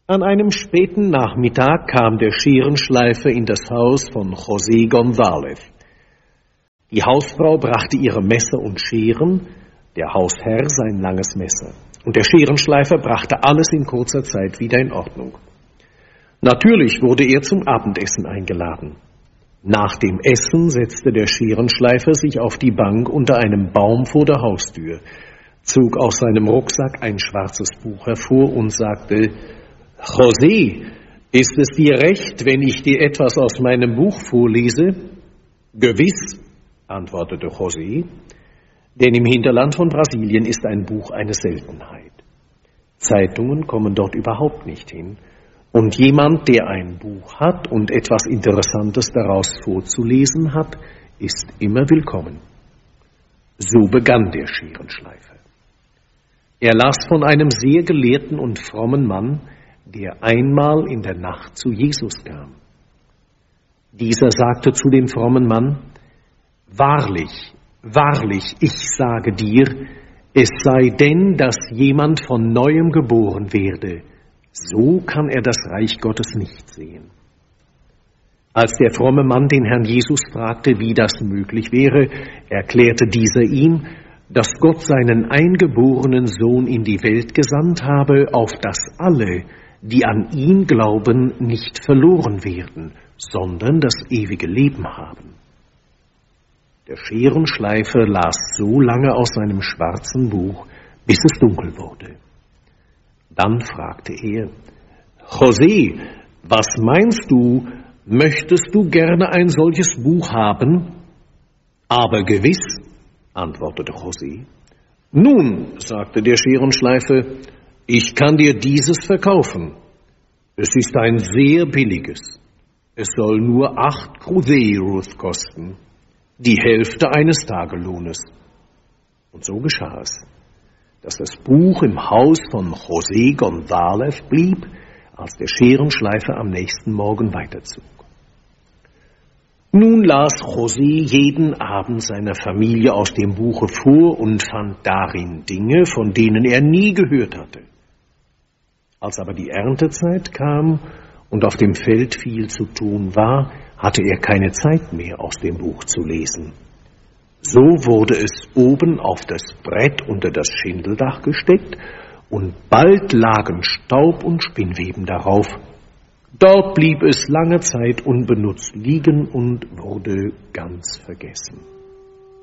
An einem späten Nachmittag kam der Scherenschleifer in das Haus von José González. Die Hausfrau brachte ihre Messer und Scheren, der Hausherr sein langes Messer. Und der Scherenschleifer brachte alles in kurzer Zeit wieder in Ordnung. Natürlich wurde er zum Abendessen eingeladen. Nach dem Essen setzte der Scherenschleifer sich auf die Bank unter einem Baum vor der Haustür, zog aus seinem Rucksack ein schwarzes Buch hervor und sagte: »José, ist es dir recht, wenn ich dir etwas aus meinem Buch vorlese?« »Gewiss«, antwortete José, denn im Hinterland von Brasilien ist ein Buch eine Seltenheit. Zeitungen kommen dort überhaupt nicht hin, und jemand, der ein Buch hat und etwas Interessantes daraus vorzulesen hat, ist immer willkommen. So begann der Scherenschleifer. Er las von einem sehr gelehrten und frommen Mann, der einmal in der Nacht zu Jesus kam. Dieser sagte zu dem frommen Mann: »Wahrlich, wahrlich, ich sage dir, es sei denn, dass jemand von Neuem geboren werde, so kann er das Reich Gottes nicht sehen.« Als der fromme Mann den Herrn Jesus fragte, wie das möglich wäre, erklärte dieser ihm, dass Gott seinen eingeborenen Sohn in die Welt gesandt habe, auf dass alle, die an ihn glauben, nicht verloren werden, sondern das ewige Leben haben. Der Scherenschleifer las so lange aus seinem schwarzen Buch, bis es dunkel wurde. Dann fragte er: »José, was meinst du, möchtest du gerne ein solches Buch haben?« »Aber gewiss«, antwortete José. »Nun«, sagte der Scherenschleifer, »ich kann dir dieses verkaufen. Es ist ein sehr billiges. Es soll nur 8 Cruzeiros kosten, die Hälfte eines Tagelohnes.« Und so geschah es, dass das Buch im Haus von José González blieb, als der Scherenschleifer am nächsten Morgen weiterzog. Nun las José jeden Abend seiner Familie aus dem Buche vor und fand darin Dinge, von denen er nie gehört hatte. Als aber die Erntezeit kam und auf dem Feld viel zu tun war, hatte er keine Zeit mehr, aus dem Buch zu lesen. So wurde es oben auf das Brett unter das Schindeldach gesteckt, und bald lagen Staub und Spinnweben darauf. Dort blieb es lange Zeit unbenutzt liegen und wurde ganz vergessen.